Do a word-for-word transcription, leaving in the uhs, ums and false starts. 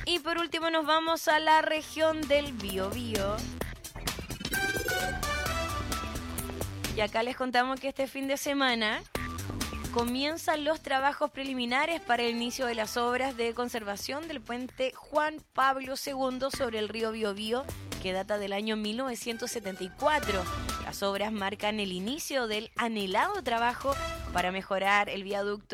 Y por último nos vamos a la región del Biobío. Y acá les contamos que este fin de semana comienzan los trabajos preliminares para el inicio de las obras de conservación del puente Juan Pablo segundo sobre el río Biobío, que data del año mil novecientos setenta y cuatro. Las obras marcan el inicio del anhelado trabajo para mejorar el viaducto